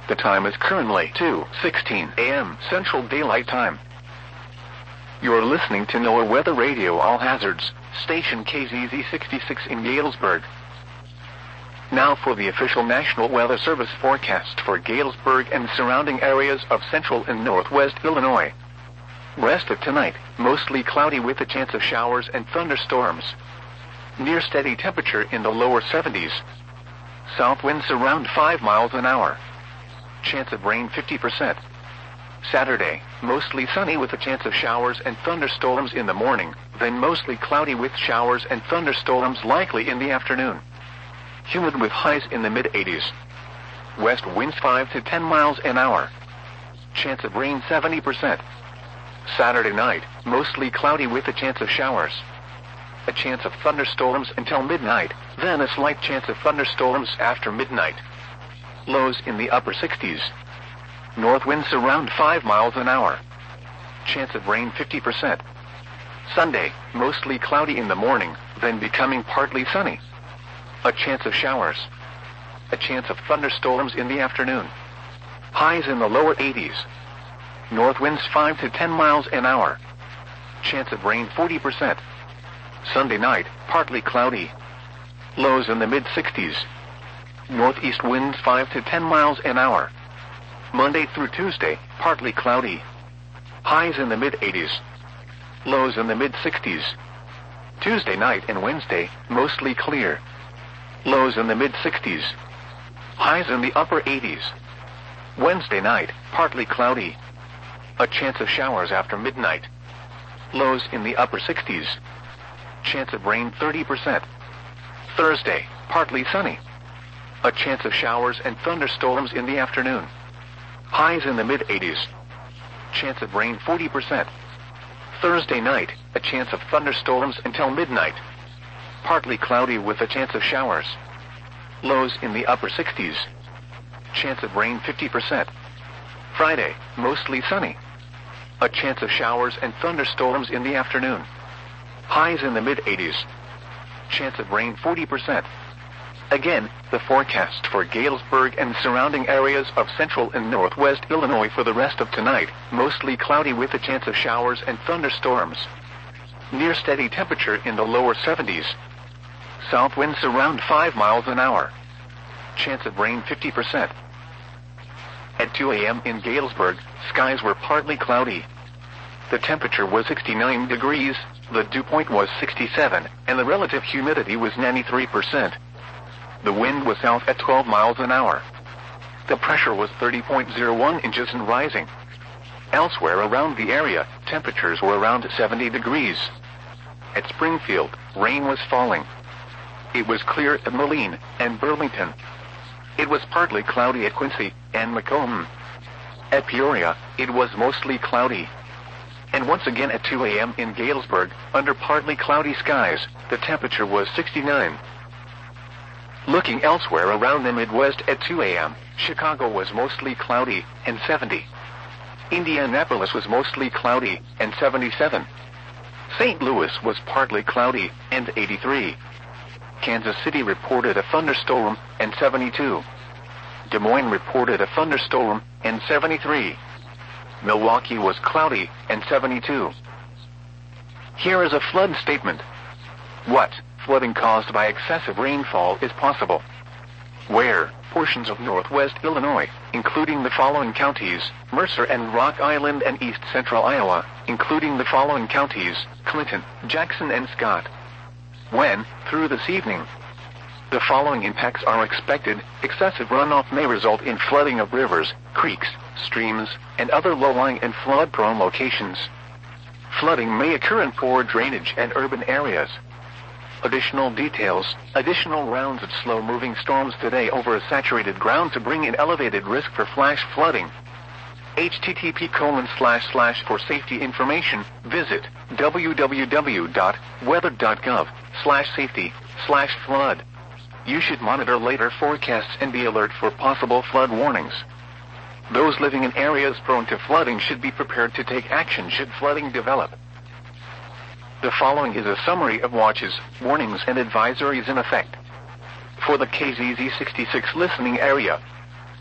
The time is currently 2:16 a.m. Central Daylight Time. You're listening to NOAA Weather Radio All Hazards, station KZZ66 in Galesburg. Now for the official National Weather Service forecast for Galesburg and surrounding areas of central and northwest Illinois. Rest of tonight, mostly cloudy with a chance of showers and thunderstorms. Near steady temperature in the lower 70s. South winds around 5 miles an hour. Chance of rain 50%. Saturday, mostly sunny with a chance of showers and thunderstorms in the morning, then mostly cloudy with showers and thunderstorms likely in the afternoon. Humid with highs in the mid-80s. West winds 5 to 10 miles an hour. Chance of rain 70%. Saturday night, mostly cloudy with a chance of showers. A chance of thunderstorms until midnight, then a slight chance of thunderstorms after midnight. Lows in the upper 60s. North winds around 5 miles an hour. Chance of rain 50%. Sunday, mostly cloudy in the morning, then becoming partly sunny. A chance of showers. A chance of thunderstorms in the afternoon. Highs in the lower 80s. North winds 5 to 10 miles an hour. Chance of rain 40%. Sunday night, partly cloudy. Lows in the mid-60s. Northeast winds 5 to 10 miles an hour. Monday through Tuesday, partly cloudy. Highs in the mid-80s. Lows in the mid-60s. Tuesday night and Wednesday, mostly clear. Lows in the mid-60s. Highs in the upper 80s. Wednesday night, partly cloudy. A chance of showers after midnight. Lows in the upper 60s. Chance of rain 30%. Thursday, partly sunny. A chance of showers and thunderstorms in the afternoon. Highs in the mid-80s. Chance of rain 40%. Thursday night, a chance of thunderstorms until midnight. Partly cloudy with a chance of showers. Lows in the upper 60s. Chance of rain 50%. Friday, mostly sunny. A chance of showers and thunderstorms in the afternoon. Highs in the mid-80s. Chance of rain 40%. Again, the forecast for Galesburg and surrounding areas of central and northwest Illinois for the rest of tonight, mostly cloudy with a chance of showers and thunderstorms. Near steady temperature in the lower 70s. South winds around 5 miles an hour. Chance of rain 50%. At 2 a.m. in Galesburg, skies were partly cloudy. The temperature was 69 degrees, the dew point was 67, and the relative humidity was 93%. The wind was south at 12 miles an hour. The pressure was 30.01 inches and rising. Elsewhere around the area, temperatures were around 70 degrees. At Springfield, rain was falling. It was clear at Moline and Burlington. It was partly cloudy at Quincy and Macomb. At Peoria, it was mostly cloudy. And once again at 2 a.m. in Galesburg, under partly cloudy skies, the temperature was 69. Looking elsewhere around the Midwest at 2 a.m., Chicago was mostly cloudy and 70. Indianapolis was mostly cloudy and 77. St. Louis was partly cloudy and 83. Kansas City reported a thunderstorm and 72. Des Moines reported a thunderstorm and 73. Milwaukee was cloudy and 72. Here is a flood statement. What flooding caused by excessive rainfall is possible? Where portions of northwest Illinois, including the following counties, Mercer and Rock Island and east central Iowa, including the following counties, Clinton, Jackson and Scott. When, through this evening, the following impacts are expected. Excessive runoff may result in flooding of rivers, creeks, streams, and other low-lying and flood-prone locations. Flooding may occur in poor drainage and urban areas. Additional details, additional rounds of slow-moving storms today over a saturated ground to bring in elevated risk for flash flooding. http:// for safety information, visit www.weather.gov/safety/flood. You should monitor later forecasts and be alert for possible flood warnings. Those living in areas prone to flooding should be prepared to take action should flooding develop. The following is a summary of watches, warnings, and advisories in effect. For the KZZ66 listening area,